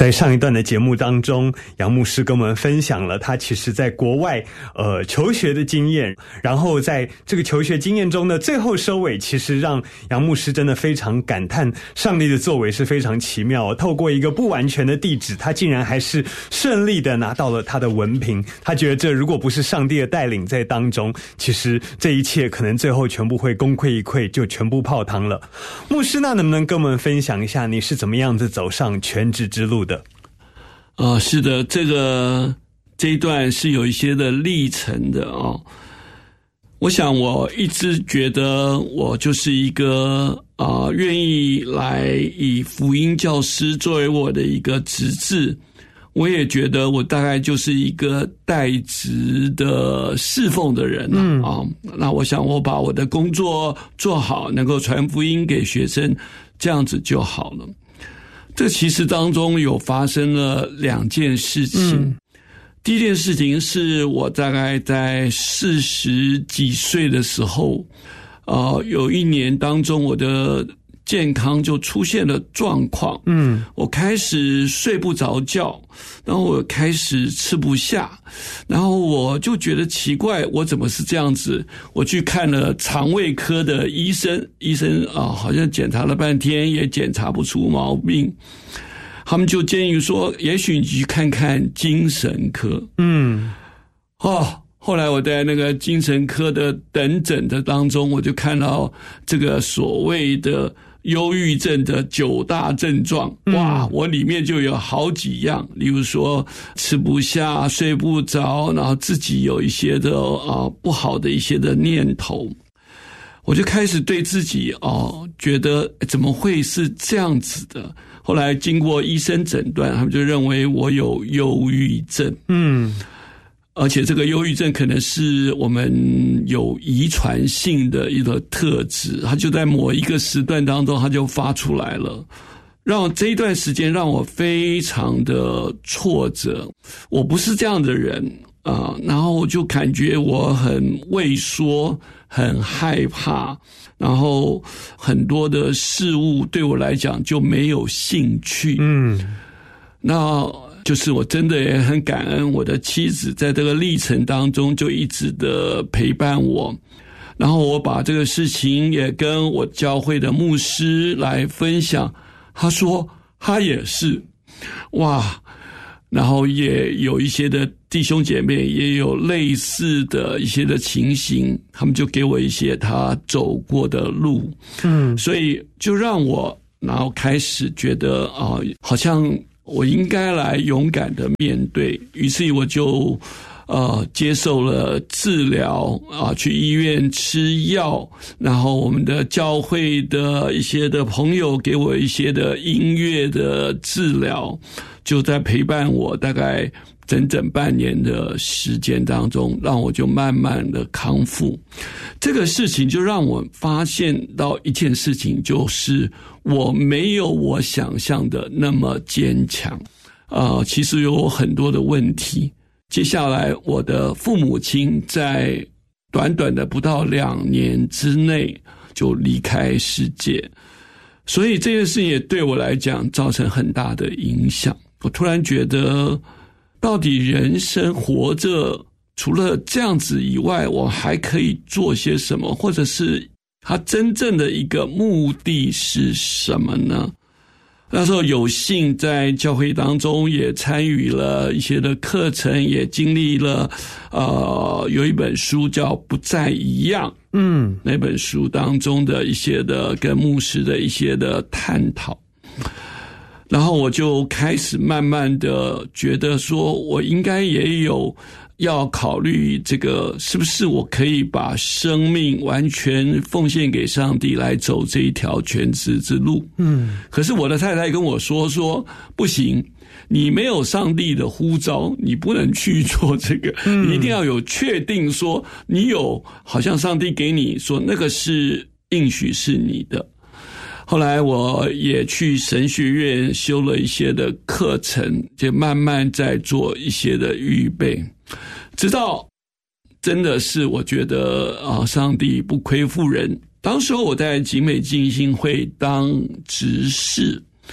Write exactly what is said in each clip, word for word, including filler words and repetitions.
在上一段的节目当中，杨牧师跟我们分享了他其实在国外呃求学的经验，然后在这个求学经验中呢，最后收尾其实让杨牧师真的非常感叹上帝的作为是非常奇妙，透过一个不完全的地址，他竟然还是顺利的拿到了他的文凭。他觉得这如果不是上帝的带领在当中，其实这一切可能最后全部会功亏一篑，就全部泡汤了。牧师，那能不能跟我们分享一下你是怎么样子走上全职之路的？ 啊、呃，是的，这个这一段是有一些的历程的哦。我想我一直觉得我就是一个啊、呃，愿意来以福音教师作为我的一个职志。我也觉得我大概就是一个代职的侍奉的人啊、嗯哦。那我想我把我的工作做好，能够传福音给学生，这样子就好了。这其实当中有发生了两件事情。嗯、第一件事情是我大概在四十几岁的时候，呃，有一年当中我的健康就出现了状况。嗯，我开始睡不着觉，然后我开始吃不下，然后我就觉得奇怪，我怎么是这样子？我去看了肠胃科的医生，医生啊，好像检查了半天也检查不出毛病。他们就建议说，也许你去看看精神科。嗯，哦。后来我在那个精神科的等诊的当中，我就看到这个所谓的忧郁症的九大症状，哇，我里面就有好几样，例如说吃不下、睡不着，然后自己有一些的啊、呃、不好的一些的念头，我就开始对自己哦、呃、觉得怎么会是这样子的？后来经过医生诊断，他们就认为我有忧郁症。嗯。而且这个忧郁症可能是我们有遗传性的一个特质，它就在某一个时段当中它就发出来了，让这一段时间让我非常的挫折。我不是这样的人啊、呃，然后我就感觉我很畏缩，很害怕，然后很多的事物对我来讲就没有兴趣。嗯，那就是我真的也很感恩我的妻子在这个历程当中就一直的陪伴我，然后我把这个事情也跟我教会的牧师来分享，他说他也是，哇，然后也有一些的弟兄姐妹也有类似的一些的情形，他们就给我一些他走过的路。嗯，所以就让我然后开始觉得啊、呃，好像我应该来勇敢的面对，于是我就呃接受了治疗啊，去医院吃药，然后我们的教会的一些的朋友给我一些的音乐的治疗，就在陪伴我大概整整半年的时间当中，让我就慢慢的康复。这个事情就让我发现到一件事情，就是我没有我想象的那么坚强。呃，其实有很多的问题。接下来我的父母亲在短短的不到两年之内就离开世界，所以这件事情也对我来讲造成很大的影响。我突然觉得，到底人生活着除了这样子以外，我还可以做些什么，或者是它真正的一个目的是什么呢？那时候有幸在教会当中也参与了一些的课程，也经历了呃有一本书叫不再一样，嗯，那本书当中的一些的跟牧师的一些的探讨，然后我就开始慢慢的觉得说，我应该也有要考虑这个是不是我可以把生命完全奉献给上帝来走这一条全职之路。嗯，可是我的太太跟我说说不行，你没有上帝的呼召，你不能去做这个，嗯，你一定要有确定说你有好像上帝给你说那个是应许是你的。后来我也去神学院修了一些的课程，就慢慢在做一些的预备，直到真的是我觉得啊，上帝不亏负人。当时我在景美浸信会当执事，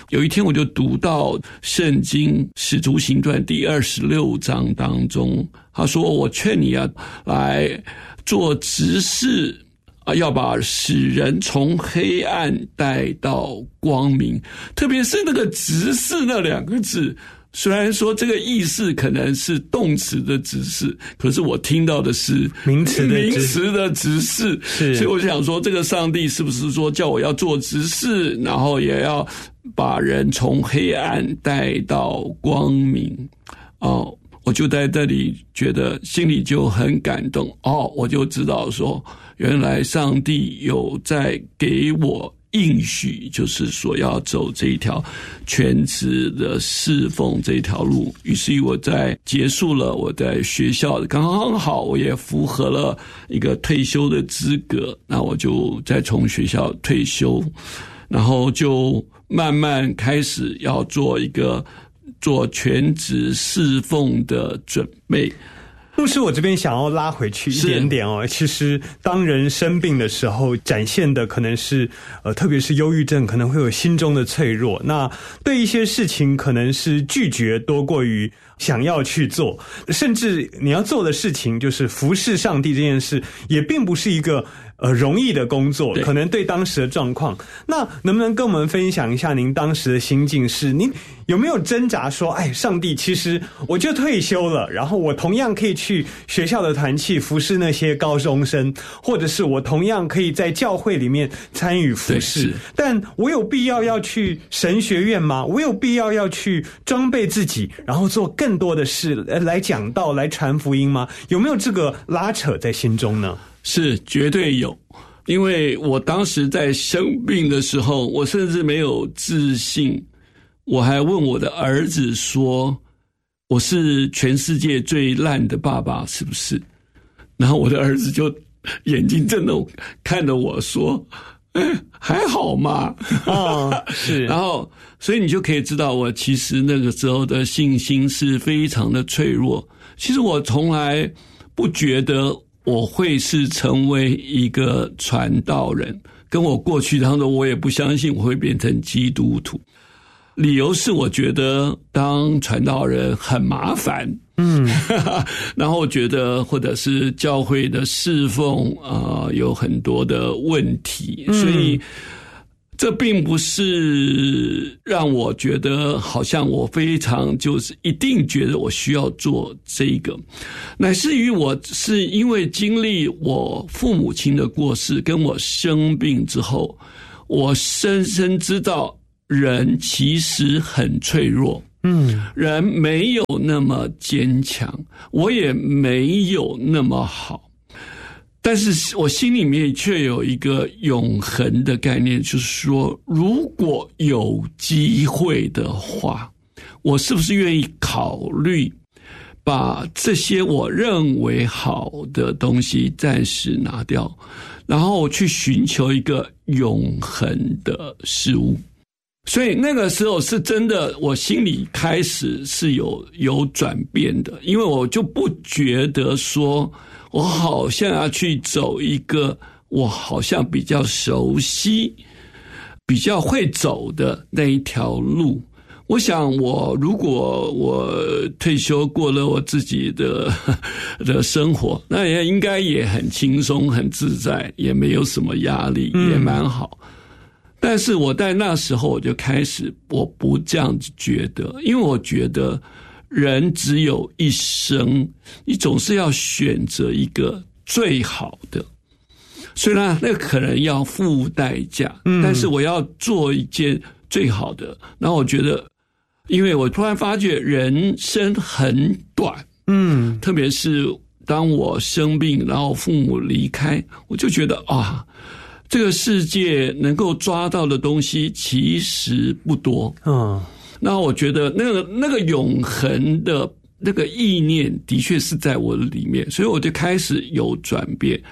有一天我就读到圣经使徒行传第二十六章当中，他说我劝你啊来做执事啊，要把使人从黑暗带到光明。特别是那个执事那两个字，虽然说这个意思可能是动词的执事，可是我听到的是名词的名词的执事， 是， 所以我想说，这个上帝是不是说叫我要做执事，然后也要把人从黑暗带到光明？哦，我就在这里觉得心里就很感动。哦，我就知道说，原来上帝有在给我应许，就是说要走这一条全职的侍奉这条路。于是我在结束了我在学校，刚刚好我也符合了一个退休的资格，那我就再从学校退休，然后就慢慢开始要做一个做全职侍奉的准备。 牧师，我这边想要拉回去一点点哦。其实当人生病的时候，展现的可能是呃，特别是忧郁症，可能会有心中的脆弱。那对一些事情，可能是拒绝多过于想要去做，甚至你要做的事情，就是服侍上帝这件事，也并不是一个呃容易的工作，可能对当时的状况。那能不能跟我们分享一下您当时的心境是？您有没有挣扎说，哎，上帝，其实我就退休了，然后我同样可以去学校的团契服侍那些高中生，或者是我同样可以在教会里面参与服侍，但我有必要要去神学院吗？我有必要要去装备自己，然后做更多的事来讲道、来传福音吗？有没有这个拉扯在心中呢？ 是，绝对有。因为我当时在生病的时候，我甚至没有自信，我还问我的儿子说，我是全世界最烂的爸爸是不是？然后我的儿子就眼睛睁着看着我说，哎，还好嘛。 哦，是。 然后所以你就可以知道我其实那个时候的信心是非常的脆弱。其实我从来不觉得我会是成为一个传道人，跟我过去当中我也不相信我会变成基督徒。理由是我觉得当传道人很麻烦，嗯，然后我觉得或者是教会的侍奉啊、呃、有很多的问题，嗯、所以这并不是让我觉得好像我非常就是一定觉得我需要做这个，乃是于我是因为经历我父母亲的过世跟我生病之后，我深深知道人其实很脆弱，嗯，人没有那么坚强，我也没有那么好。但是我心里面却有一个永恒的概念，就是说如果有机会的话，我是不是愿意考虑把这些我认为好的东西暂时拿掉，然后去寻求一个永恒的事物。所以那个时候是真的我心里开始是有有转变的，因为我就不觉得说我好像要去走一个我好像比较熟悉比较会走的那一条路。我想我如果我退休过了我自己的的生活，那也应该也很轻松很自在，也没有什么压力，也蛮好。但是我在那时候我就开始我不这样子觉得，因为我觉得人只有一生，你总是要选择一个最好的，虽然那可能要付代价，嗯，但是我要做一件最好的。然后我觉得，因为我突然发觉人生很短，嗯，特别是当我生病，然后父母离开，我就觉得啊，这个世界能够抓到的东西其实不多，嗯。那我觉得那个那个永恒的那个意念的确是在我的里面，所以我就开始有转变。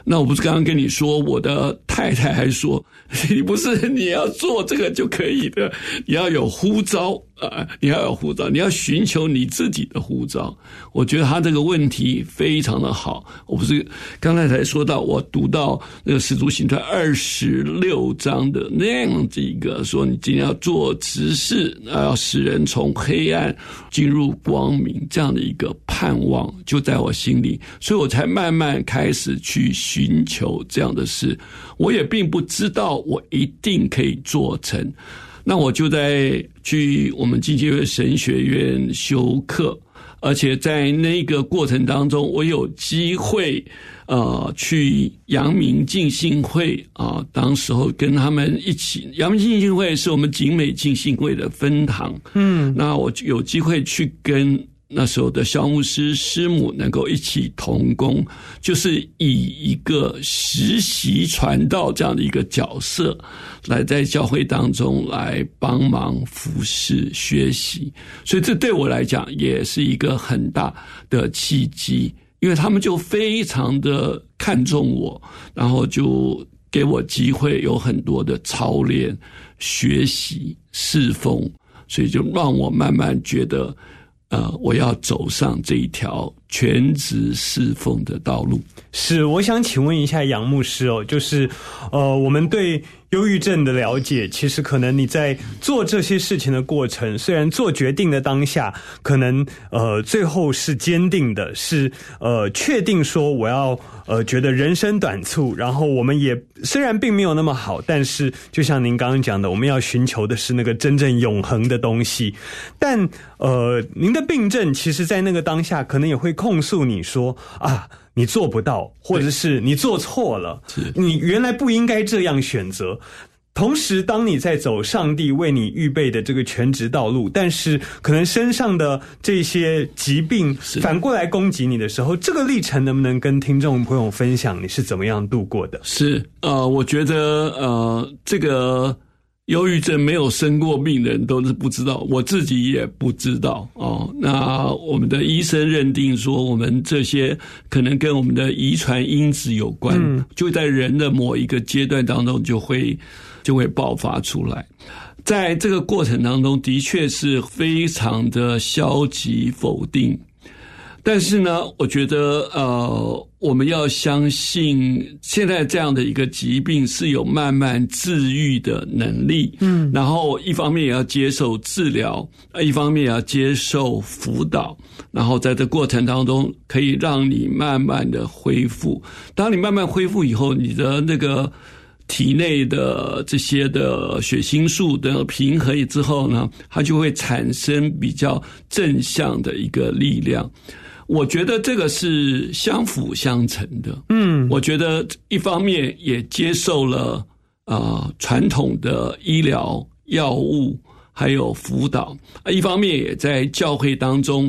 那我不是刚刚跟你说，我的太太还说，你不是你要做这个就可以的，你要有呼召啊、呃，你要有呼召，你要寻求你自己的呼召。我觉得他这个问题非常的好。我不是刚才才说到，我读到那个《使徒行传》二十六章的那样子一个说，你今天要做执事，要使人从黑暗进入光明，这样的一个盼望就在我心里，所以我才慢慢开始去寻求这样的事。我也并不知道我一定可以做成，那我就在去我们基金会神学院修课，而且在那个过程当中，我有机会呃去阳明浸信会啊，当时候跟他们一起，阳明浸信会是我们景美浸信会的分堂，嗯，那我有机会去跟那时候的萧牧师师母能够一起同工，就是以一个实习传道这样的一个角色来在教会当中来帮忙服侍学习，所以这对我来讲也是一个很大的契机，因为他们就非常的看重我，然后就给我机会有很多的操练、学习、侍奉，所以就让我慢慢觉得呃，我要走上这一条全职侍奉的道路。 是，我想请问一下杨牧师哦，就是呃，我们对忧郁症的了解，其实可能你在做这些事情的过程，虽然做决定的当下，可能呃最后是坚定的，是呃确定说我要呃觉得人生短促，然后我们也虽然并没有那么好，但是就像您刚刚讲的，我们要寻求的是那个真正永恒的东西。但呃，您的病症其实在那个当下，可能也会控诉你说啊，你做不到，或者是你做错了，你原来不应该这样选择。同时当你在走上帝为你预备的这个全职道路，但是可能身上的这些疾病反过来攻击你的时候，这个历程能不能跟听众朋友分享你是怎么样度过的？ 是呃，我觉得呃，这个忧郁症没有生过病人都是不知道，我自己也不知道哦。那我们的医生认定说，我们这些可能跟我们的遗传因子有关，嗯，就在人的某一个阶段当中就会就会爆发出来。在这个过程当中，的确是非常的消极否定。但是呢，我觉得呃，我们要相信现在这样的一个疾病是有慢慢治愈的能力，嗯，然后一方面也要接受治疗，一方面也要接受辅导，然后在这过程当中可以让你慢慢的恢复。当你慢慢恢复以后，你的那个体内的这些的血清素的平衡之后呢，它就会产生比较正向的一个力量。我觉得这个是相辅相成的。嗯，我觉得一方面也接受了呃传统的医疗药物还有辅导，一方面也在教会当中